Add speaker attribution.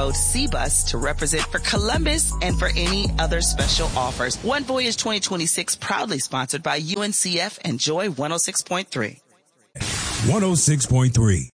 Speaker 1: code CBUS to represent for Columbus and for any other special offers. One Voyage 2026 proudly sponsored by UNCF and Joy 106.3.
Speaker 2: 106.3.